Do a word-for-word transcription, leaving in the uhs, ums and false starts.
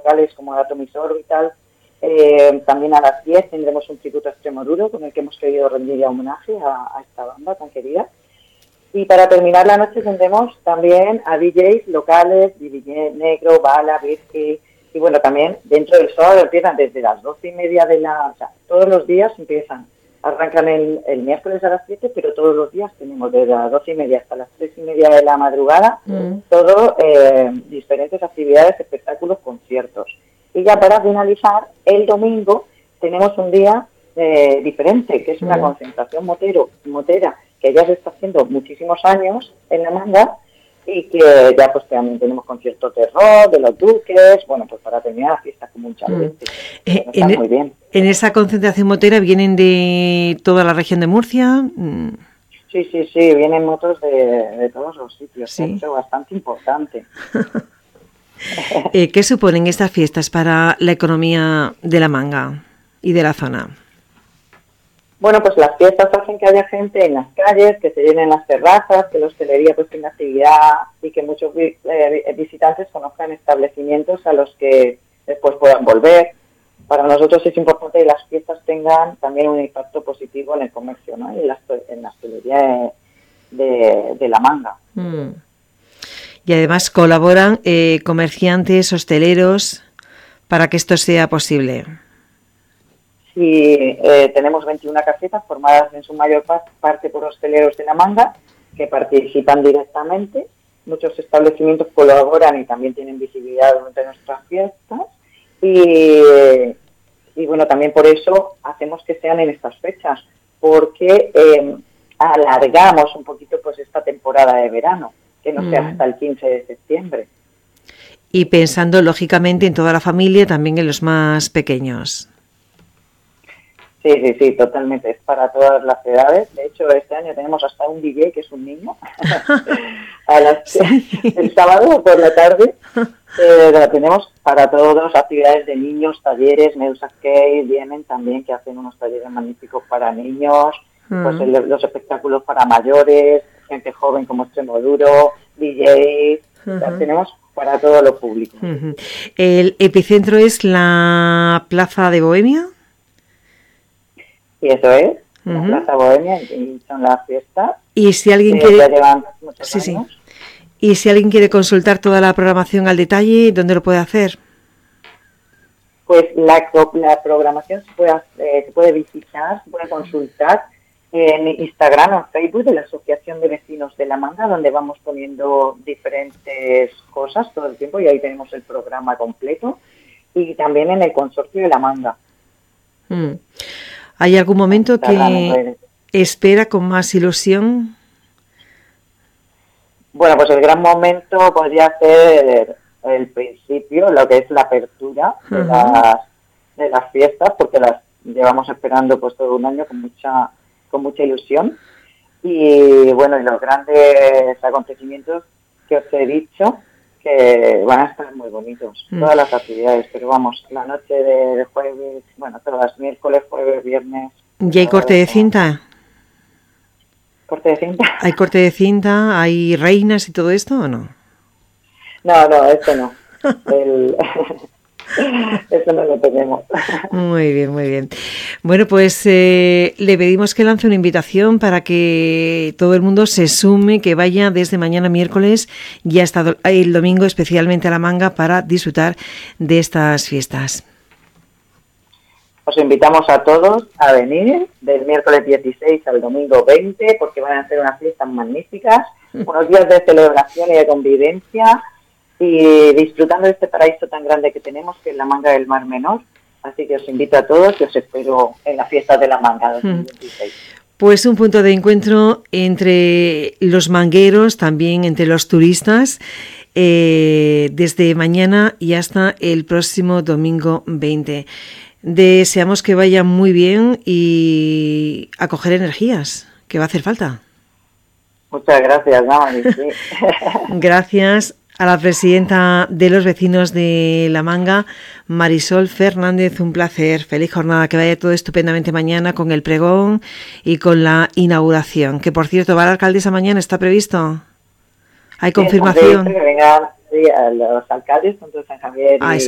locales como Atomis Orbital. Eh, también a las diez tendremos un tributo a Extremoduro con el que hemos querido rendir homenaje a, a esta banda tan querida. Y para terminar la noche tendremos también a D Js locales, D J Negro, Bala, Virgi, y bueno, también dentro del sábado empiezan desde las doce y media de la... O sea, todos los días empiezan, arrancan el, el miércoles a las siete, pero todos los días tenemos desde las doce y media hasta las tres y media de la madrugada, mm. todo, eh, diferentes actividades, espectáculos, conciertos. Y ya para finalizar, el domingo tenemos un día eh, diferente, que es una mm. concentración motero, motera, que ya se está haciendo muchísimos años en La Manga, y que ya pues también tenemos conciertos de rock, de los Duques, bueno, pues para terminar la fiesta con mucha gente. Mm. Eh, está en, muy bien. ¿En esa concentración motera vienen de toda la región de Murcia? Mm. Sí, sí, sí, vienen motos de, de todos los sitios, ¿sí? Es bastante importante. eh, ¿Qué suponen estas fiestas para la economía de La Manga y de la zona? Bueno, pues las fiestas hacen que haya gente en las calles, que se llenen las terrazas, que la hostelería pues tenga actividad y que muchos eh, visitantes conozcan establecimientos a los que después puedan volver. Para nosotros es importante que las fiestas tengan también un impacto positivo en el comercio, ¿no? Y en la, en la hostelería de, de, de La Manga. Mm. Y además colaboran eh, comerciantes, hosteleros, para que esto sea posible. Y eh, tenemos veintiuna casetas formadas en su mayor parte por hosteleros de La Manga que participan directamente. Muchos establecimientos colaboran y también tienen visibilidad durante nuestras fiestas. Y, y bueno, también por eso hacemos que sean en estas fechas, porque eh, alargamos un poquito pues esta temporada de verano, que no mm. sea hasta el quince de septiembre. Y pensando lógicamente en toda la familia, también en los más pequeños. Sí, sí, sí, totalmente. Es para todas las edades. De hecho, este año tenemos hasta un D J que es un niño. a las, sí. El sábado por la tarde eh, la tenemos para todos, actividades de niños, talleres, Medusa Skate, vienen también que hacen unos talleres magníficos para niños, mm. pues el, los espectáculos para mayores, gente joven como Extremoduro, D Js, uh-huh. la tenemos para todo lo público. Uh-huh. ¿El epicentro es la Plaza de Bohemia? Y eso es, uh-huh. la Plaza Bohemia, y son las fiestas. Y si alguien que quiere... ya llevan muchos sí, años. Sí. Y si alguien quiere consultar toda la programación al detalle, ¿dónde lo puede hacer? Pues la, la programación se puede, eh, se puede visitar, se puede consultar en Instagram o en Facebook de la Asociación de Vecinos de La Manga, donde vamos poniendo diferentes cosas todo el tiempo y ahí tenemos el programa completo. Y también en el Consorcio de La Manga. Mm. ¿Hay algún momento que espera con más ilusión? Bueno, pues el gran momento podría ser el principio, lo que es la apertura uh-huh. de, las, de las fiestas, porque las llevamos esperando pues todo un año con mucha con mucha ilusión. Y bueno, y los grandes acontecimientos que os he dicho, que van a estar muy bonitos, mm. todas las actividades, pero vamos, la noche de, de jueves, bueno, todas, miércoles, jueves, viernes. ¿Y hay corte de cinta? ¿Corte de cinta? ¿Hay corte de cinta? ¿Hay reinas y todo esto o no? No, no, esto no. El... Eso no lo tenemos. Muy bien, muy bien. Bueno, pues eh, le pedimos que lance una invitación para que todo el mundo se sume, que vaya desde mañana miércoles y hasta el domingo especialmente a La Manga para disfrutar de estas fiestas. Os invitamos a todos a venir del miércoles dieciséis al domingo veinte porque van a ser unas fiestas magníficas, unos días de celebración y de convivencia y disfrutando de este paraíso tan grande que tenemos, que es La Manga del Mar Menor. Así que os invito a todos y os espero en las fiestas de La Manga dos mil veintiséis. Pues un punto de encuentro entre los mangueros, también entre los turistas, eh, desde mañana y hasta el próximo domingo veinte. Deseamos que vaya muy bien y a coger energías, que va a hacer falta. Muchas gracias, Mari. Sí. Gracias a la presidenta de los vecinos de La Manga, Marisol Fernández. Un placer, feliz jornada, que vaya todo estupendamente mañana con el pregón y con la inauguración, que por cierto va la alcaldesa mañana, ¿está previsto? ¿Hay confirmación? Sí, que vengan sí, los alcaldes, tanto de San Javier y... Ah,